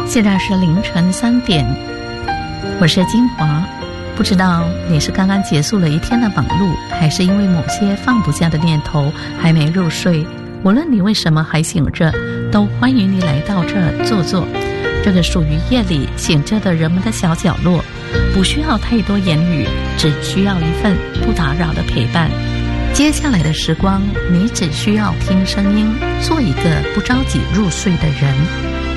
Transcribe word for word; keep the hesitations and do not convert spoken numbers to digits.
现在是凌晨三点，我是金华。不知道你是刚刚结束了一天的忙碌，还是因为某些放不下的念头还没入睡。无论你为什么还醒着，都欢迎你来到这儿坐坐。这个属于夜里醒着的人们的小角落，不需要太多言语，只需要一份不打扰的陪伴。接下来的时光，你只需要听声音，做一个不着急入睡的人。